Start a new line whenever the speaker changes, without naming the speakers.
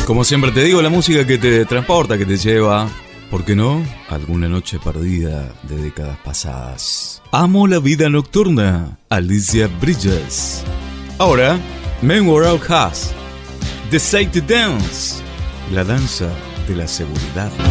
Como siempre te digo, la música que te transporta, que te lleva, ¿por qué no?, a alguna noche perdida de décadas pasadas. Amo la vida nocturna, Alicia Bridges. Ahora, Memorial House, The Safety Dance, la danza de la seguridad.